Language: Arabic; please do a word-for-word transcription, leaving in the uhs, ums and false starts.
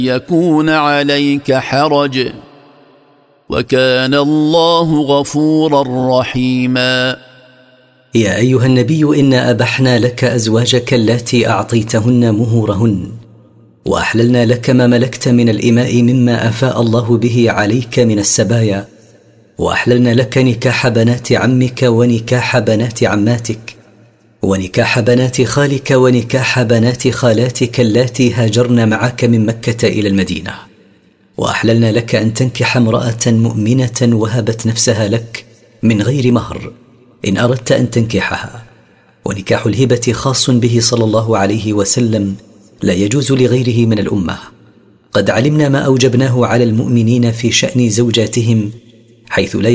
يكون عليك حرج وكان الله غفورا رحيما. يا أيها النبي إنا أبحنا لك أزواجك اللاتي أعطيتهن مهورهن، وأحللنا لك ما ملكت من الإماء مما أفاء الله به عليك من السبايا، وأحللنا لك نكاح بنات عمك ونكاح بنات عماتك ونكاح بنات خالك ونكاح بنات خالاتك اللاتي هاجرن معك من مكة إلى المدينة، وأحللنا لك أن تنكح امرأة مؤمنة وهبت نفسها لك من غير مهر إن أردت أن تنكحها. ونكاح الهبة خاص به صلى الله عليه وسلم، لا يجوز لغيره من الأمة. قد علمنا ما أوجبناه على المؤمنين في شأن زوجاتهم، حيث لا